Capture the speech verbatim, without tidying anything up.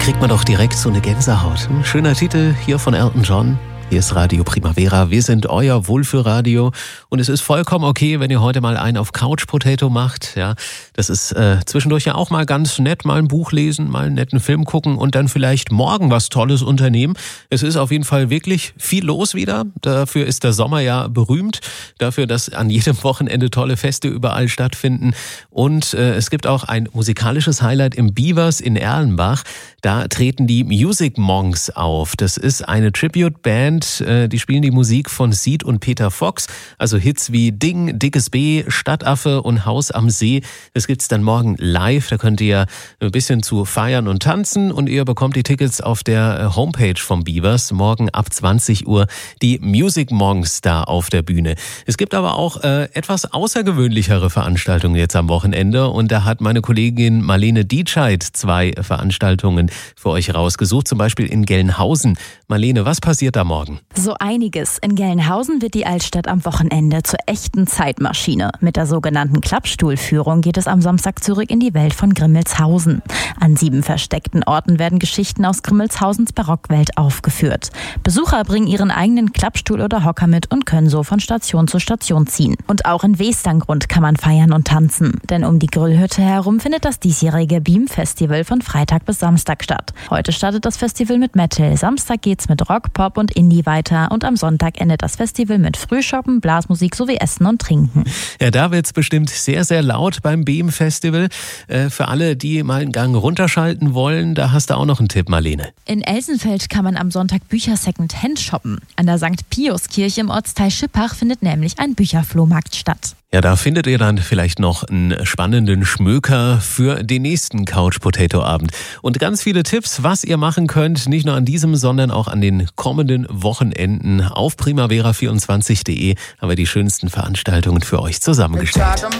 kriegt man doch direkt so eine Gänsehaut. Ein schöner Titel hier von Elton John. Hier ist Radio Primavera, wir sind euer Wohlfühlradio und es ist vollkommen okay, wenn ihr heute mal einen auf Couch Potato macht. Ja, das ist äh, zwischendurch ja auch mal ganz nett, mal ein Buch lesen, mal einen netten Film gucken und dann vielleicht morgen was Tolles unternehmen. Es ist auf jeden Fall wirklich viel los wieder. Dafür ist der Sommer ja berühmt, dafür, dass an jedem Wochenende tolle Feste überall stattfinden. Und äh, es gibt auch ein musikalisches Highlight im Beavers in Erlenbach. Da treten die Music Monks auf. Das ist eine Tribute-Band. Die spielen die Musik von Seed und Peter Fox, also Hits wie Ding, Dickes B, Stadtaffe und Haus am See. Das gibt's dann morgen live, da könnt ihr ein bisschen zu feiern und tanzen und ihr bekommt die Tickets auf der Homepage vom Beavers. Morgen ab zwanzig Uhr die Music Monks da auf der Bühne. Es gibt aber auch äh, etwas außergewöhnlichere Veranstaltungen jetzt am Wochenende und da hat meine Kollegin Marlene Dietscheid zwei Veranstaltungen für euch rausgesucht, zum Beispiel in Gelnhausen. Marlene, was passiert da morgen? So einiges. In Gelnhausen wird die Altstadt am Wochenende zur echten Zeitmaschine. Mit der sogenannten Klappstuhlführung geht es am Samstag zurück in die Welt von Grimmelshausen. An sieben versteckten Orten werden Geschichten aus Grimmelshausens Barockwelt aufgeführt. Besucher bringen ihren eigenen Klappstuhl oder Hocker mit und können so von Station zu Station ziehen. Und auch in Westerngrund kann man feiern und tanzen. Denn um die Grillhütte herum findet das diesjährige Beam Festival von Freitag bis Samstag statt. Heute startet das Festival mit Metal. Samstag geht's mit Rock, Pop und Indie weiter und am Sonntag endet das Festival mit Frühschoppen, Blasmusik sowie Essen und Trinken. Ja, da wird's bestimmt sehr, sehr laut beim Beam Festival. Äh, für alle, die mal einen Gang runterschalten wollen, da hast du auch noch einen Tipp, Marlene. In Elsenfeld kann man am Sonntag Bücher Secondhand shoppen. An der Sankt Pius Kirche im Ortsteil Schippach findet nämlich ein Bücherflohmarkt statt. Ja, da findet ihr dann vielleicht noch einen spannenden Schmöker für den nächsten Couch Potato Abend. Und ganz viele Tipps, was ihr machen könnt, nicht nur an diesem, sondern auch an den kommenden Wochenenden. Auf primavera vierundzwanzig punkt de haben wir die schönsten Veranstaltungen für euch zusammengestellt.